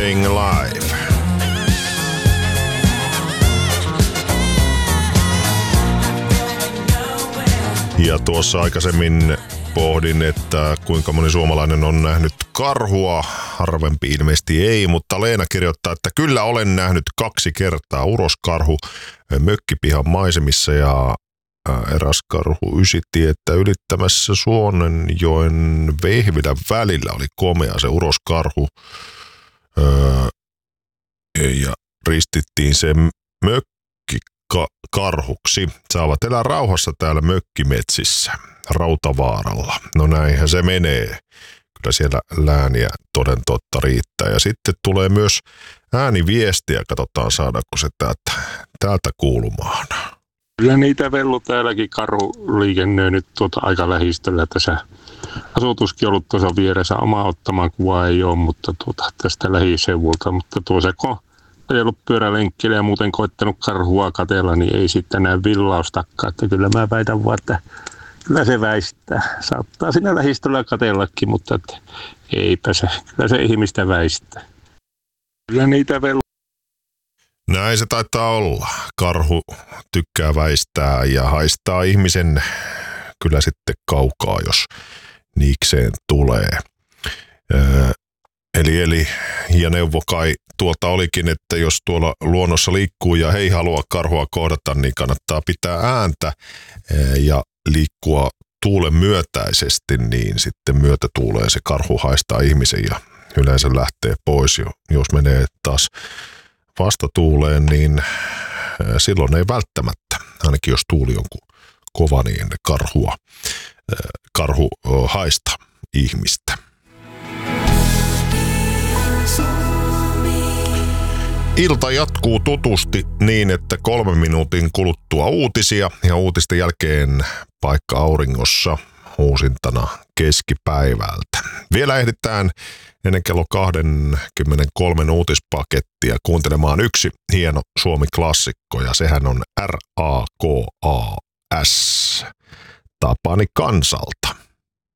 Staying Alive. Ja tuossa aikaisemmin pohdin, että kuinka moni suomalainen on nähnyt karhua. Harvempi ilmeisesti ei, mutta Leena kirjoittaa, että kyllä olen nähnyt 2 kertaa uroskarhu mökkipihan maisemissa ja eräs karhu ysitti, että ylittämässä Suonenjoen Vehvilän välillä oli komea se uroskarhu ja ristittiin se mökkikarhuksi. Saavat elää rauhassa täällä mökkimetsissä Rautavaaralla. No näinhän se menee. Kyllä siellä lääniä toden totta riittää. Ja sitten tulee myös ääniviestiä. Katsotaan saadaanko se täältä kuulumaan. Kyllä niitä vellu täälläkin karhu liikennöi nyt aika lähistöllä. Tässä asutuskin ollut tuossa vieressä. Oma ottamaan kuva ei ole, mutta tästä lähiseuvulta. Mutta tuossa kun ajellut pyörälenkkillä ja muuten koittanut karhua katsella, niin ei sitten näe villaustakaan. Että kyllä mä väitän vaan, että kyllä se väistää. Saattaa siinä lähistöllä katsellakin, mutta että eipä se. Kyllä se ihmistä väistää. Kyllä niitä vellu. Näin se taitaa olla. Karhu tykkää väistää ja haistaa ihmisen kyllä sitten kaukaa, jos niikseen tulee. Eli ja neuvo kai tuolta olikin, että jos tuolla luonnossa liikkuu ja ei halua karhua kohdata, niin kannattaa pitää ääntä ja liikkua tuulen myötäisesti, niin sitten myötätuuleen se karhu haistaa ihmisen ja yleensä lähtee pois. Jos menee taas vastatuuleen, niin silloin ei välttämättä, ainakin jos tuuli on kova, niin karhu haista ihmistä. Ilta jatkuu tutusti niin, että 3 minuutin kuluttua uutisia ja uutisten jälkeen paikka auringossa uusintana keskipäivältä. Vielä ehditään ennen kello 23 uutispakettia kuuntelemaan yksi hieno Suomi-klassikko ja sehän on RAKAS Tapani Kansalta.